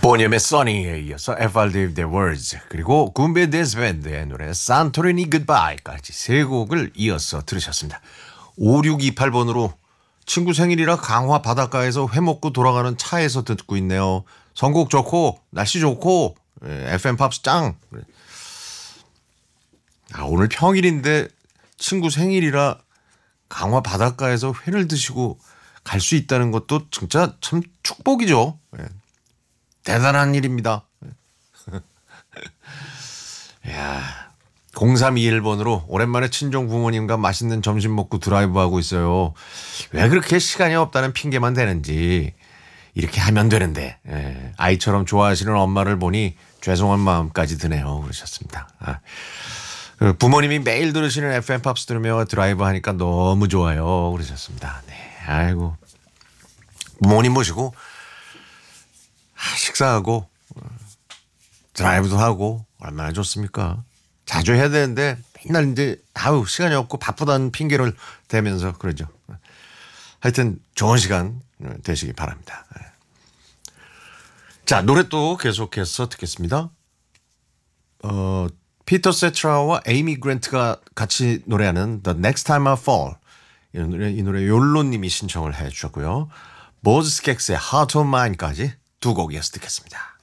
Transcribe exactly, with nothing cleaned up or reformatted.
보니엠의 Sunny에 이어서 에프알디의 The Words 그리고 군베 데스밴드의 노래 산토리니 굿바이까지 세 곡을 이어서 들으셨습니다. 오육이팔 번으로 친구 생일이라 강화 바닷가에서 회 먹고 돌아가는 차에서 듣고 있네요. 선곡 좋고 날씨 좋고 에프엠 팝스 짱. 아, 오늘 평일인데 친구 생일이라 강화 바닷가에서 회를 드시고 갈 수 있다는 것도 진짜 참 축복이죠. 대단한 일입니다. 이야, 공삼이일 번으로 오랜만에 친정 부모님과 맛있는 점심 먹고 드라이브하고 있어요. 왜 그렇게 시간이 없다는 핑계만 대는지 이렇게 하면 되는데 예, 아이처럼 좋아하시는 엄마를 보니 죄송한 마음까지 드네요. 그러셨습니다. 아, 부모님이 매일 들으시는 에프엠 팝스 들으며 드라이브 하니까 너무 좋아요. 그러셨습니다. 네, 아이고 부모님 모시고 식사하고 드라이브도 하고 얼마나 좋습니까? 자주 해야 되는데 맨날 이제 아우 시간이 없고 바쁘다는 핑계를 대면서 그러죠. 하여튼 좋은 시간 되시기 바랍니다. 자, 노래 또 계속해서 듣겠습니다. 어, 피터 세트라와 에이미 그랜트가 같이 노래하는 The Next Time I Fall 이 노래, 이 노래 욜로님이 신청을 해 주셨고요. 보즈 스켑스의 Heart of Mine까지 두 곡 이어서 듣겠습니다.